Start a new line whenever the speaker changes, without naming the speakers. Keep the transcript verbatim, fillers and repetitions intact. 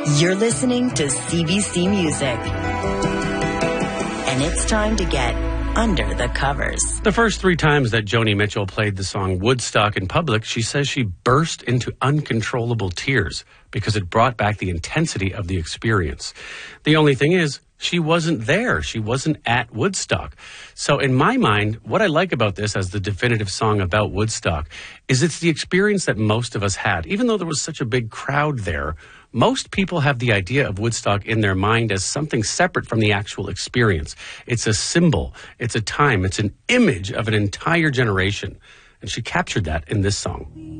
You're listening to C B C Music. And it's time to get under the covers.
The first three times that Joni Mitchell played the song Woodstock in public, she says she burst into uncontrollable tears because it brought back the intensity of the experience. The only thing is, she wasn't there. She wasn't at Woodstock. So in my mind, what I like about this as the definitive song about Woodstock is it's the experience that most of us had. Even though there was such a big crowd there, most people have the idea of Woodstock in their mind as something separate from the actual experience. It's a symbol. It's a time. It's an image of an entire generation. And she captured that in this song.